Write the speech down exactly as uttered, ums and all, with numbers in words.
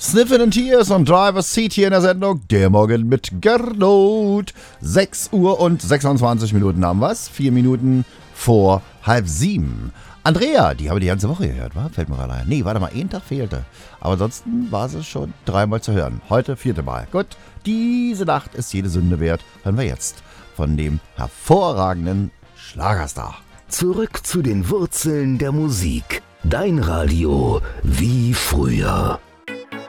Sniffin' and Tears und Driver's Seat hier in der Sendung Der Morgen mit Gernot. sechs Uhr und sechsundzwanzig Minuten haben wir's. Vier Minuten vor halb sieben. Andrea, die habe ich die ganze Woche gehört, wa? Fällt mir gerade ein. Nee, warte mal, ein Tag fehlte. Aber ansonsten war sie schon dreimal zu hören. Heute vierte Mal. Gut, diese Nacht ist jede Sünde wert. Hören wir jetzt von dem hervorragenden Schlagerstar. Zurück zu den Wurzeln der Musik. Dein Radio wie früher.